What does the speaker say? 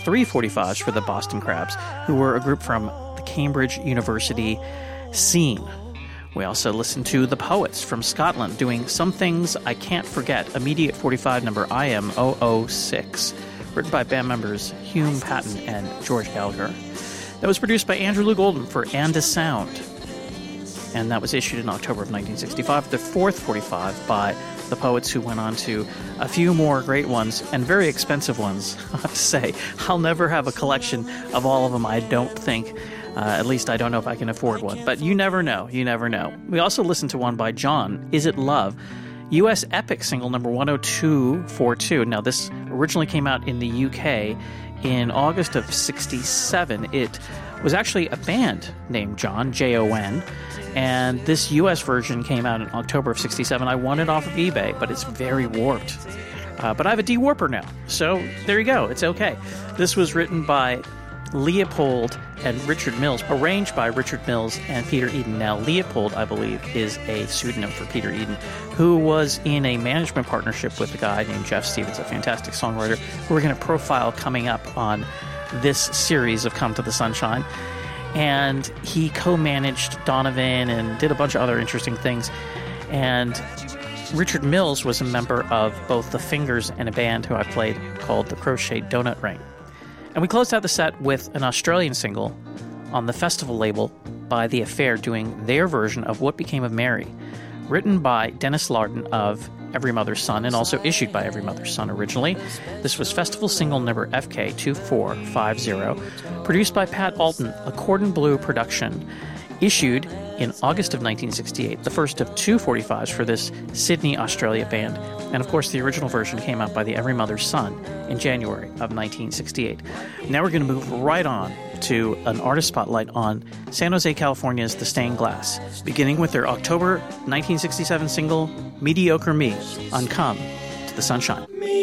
3 45s for the Boston Crabs, who were a group from the Cambridge University scene. We also listened to The Poets from Scotland doing Some Things I Can't Forget, immediate 45 number IM006, written by band members Hume Patton and George Gallagher. That was produced by Andrew Loog Oldham for And a Sound, and that was issued in October of 1965, the fourth 45 by The Poets, who went on to a few more great ones and very expensive ones, I have to say. I'll never have a collection of all of them, I don't think. At least I don't know if I can afford one. But you never know. You never know. We also listened to one by John, Is It Love? U.S. Epic single number 10242. Now, this originally came out in the UK in August of 67. It was actually a band named John, Jon, and this U.S. version came out in October of 67. I won it off of eBay, but it's very warped. But I have a de-warper now, so there you go. It's okay. This was written by Leopold and Richard Mills, arranged by Richard Mills and Peter Eden. Now, Leopold, I believe, is a pseudonym for Peter Eden, who was in a management partnership with a guy named Jeff Stevens, a fantastic songwriter, who we're going to profile coming up on this series of Come to the Sunshine. And he co-managed Donovan and did a bunch of other interesting things. And Richard Mills was a member of both The Fingers and a band who I played called The Crochet Donut Ring. And we closed out the set with an Australian single on the festival label by The Affair doing their version of What Became of Mary, written by Dennis Larden of Every Mother's Son and also issued by Every Mother's Son originally. This was festival single number FK2450, produced by Pat Alton, a Cordon Bleu production, issued in August of 1968, the first of 2 45s for this Sydney, Australia band. And of course, the original version came out by the Every Mother's Son in January of 1968. Now we're going to move right on to an artist spotlight on San Jose, California's The Stained Glass, beginning with their October 1967 single, Mediocre Me, on Come to the Sunshine.